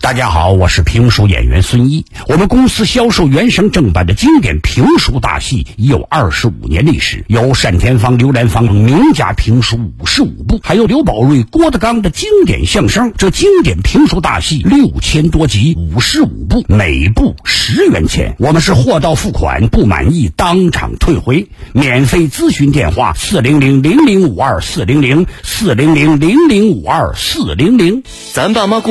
大家好，我是评书演员孙一。我们公司销售原声正版的经典评书大戏已有25年历史，有单田芳、刘兰芳名家评书55部，还有刘宝瑞、郭德纲的经典相声。这经典评书大戏6000多集，55部，每部10元钱。我们是货到付款，不满意当场退回。免费咨询电话400-0052-400-400-0052-400。 咱爸妈